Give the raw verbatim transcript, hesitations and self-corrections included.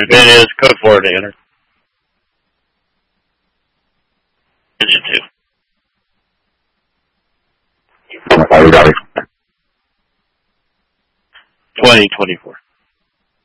It is code four to enter. Engine two. Are you ready? twenty twenty-four.